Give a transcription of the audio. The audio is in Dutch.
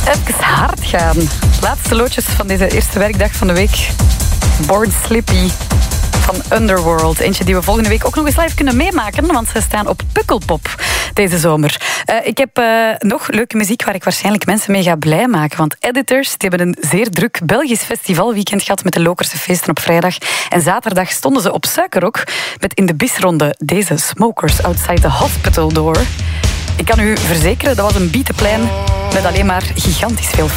Even hard gaan. Laatste loodjes van deze eerste werkdag van de week. Born Slippy van Underworld. Eentje die we volgende week ook nog eens live kunnen meemaken, want ze staan op Pukkelpop deze zomer. Ik heb nog leuke muziek waar ik waarschijnlijk mensen mee ga blij maken. Want Editors die hebben een zeer druk Belgisch festivalweekend gehad met de Lokerse feesten op vrijdag. En zaterdag stonden ze op Suikerrok met in de bisronde deze Smokers Outside the Hospital door. Ik kan u verzekeren, dat was een bietenplein met alleen maar gigantisch veel